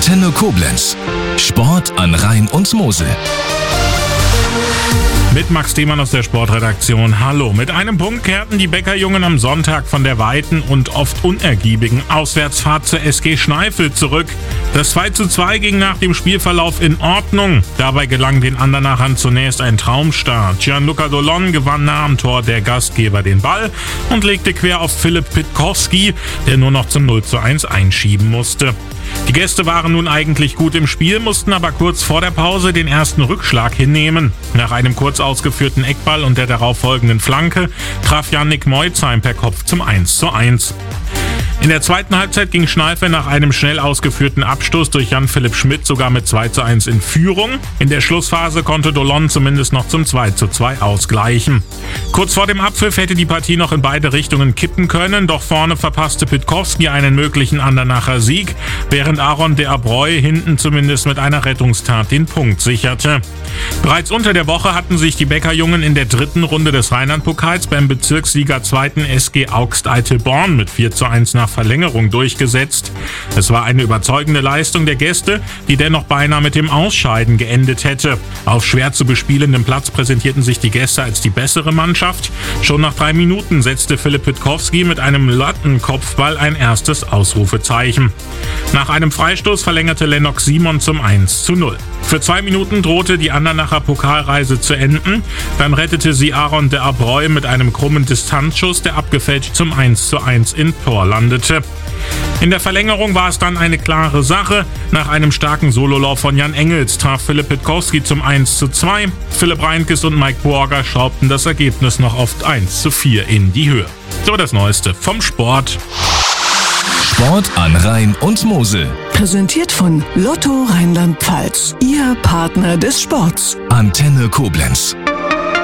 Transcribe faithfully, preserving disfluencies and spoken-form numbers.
Antenne Koblenz. Sport an Rhein und Mosel. Mit Max Thiemann aus der Sportredaktion. Hallo. Mit einem Punkt kehrten die Bäckerjungen am Sonntag von der weiten und oft unergiebigen Auswärtsfahrt zur S G Schneifel zurück. Das zwei zu zwei ging nach dem Spielverlauf in Ordnung. Dabei gelang den Andernachern zunächst ein Traumstart. Gianluca Dolon gewann nah am Tor der Gastgeber den Ball und legte quer auf Philipp Pitkowski, der nur noch zum null zu eins einschieben musste. Die Gäste waren nun eigentlich gut im Spiel, mussten aber kurz vor der Pause den ersten Rückschlag hinnehmen. Nach einem kurz ausgeführten Eckball und der darauffolgenden Flanke traf Yannick Moizheim per Kopf zum eins zu eins. In der zweiten Halbzeit ging Schneifel nach einem schnell ausgeführten Abstoß durch Jan-Philipp Schmidt sogar mit zwei zu eins in Führung. In der Schlussphase konnte Dolon zumindest noch zum zwei zu zwei ausgleichen. Kurz vor dem Abpfiff hätte die Partie noch in beide Richtungen kippen können, doch vorne verpasste Pitkowski einen möglichen Andernacher Sieg, während Aaron de Abreu hinten zumindest mit einer Rettungstat den Punkt sicherte. Bereits unter der Woche hatten sich die Bäckerjungen in der dritten Runde des Rheinland-Pokals beim Bezirksliga zweiten S G Augst-Eitelborn mit vier zu eins nach Verlängerung durchgesetzt. Es war eine überzeugende Leistung der Gäste, die dennoch beinahe mit dem Ausscheiden geendet hätte. Auf schwer zu bespielendem Platz präsentierten sich die Gäste als die bessere Mannschaft. Schon nach drei Minuten setzte Philipp Pitkowski mit einem Lattenkopfball ein erstes Ausrufezeichen. Nach einem Freistoß verlängerte Lennox Simon zum eins zu null. Für zwei Minuten drohte die Andernacher Pokalreise zu enden. Dann rettete sie Aaron de Abreu mit einem krummen Distanzschuss, der abgefälscht zum eins zu eins in Tor landete. In der Verlängerung war es dann eine klare Sache. Nach einem starken Sololauf von Jan Engels traf Philipp Pitkowski zum eins zu zwei. Philipp Reinkes und Mike Borger schraubten das Ergebnis noch auf eins zu vier in die Höhe. So das Neueste vom Sport. Sport an Rhein und Mosel. Präsentiert von Lotto Rheinland-Pfalz. Ihr Partner des Sports. Antenne Koblenz.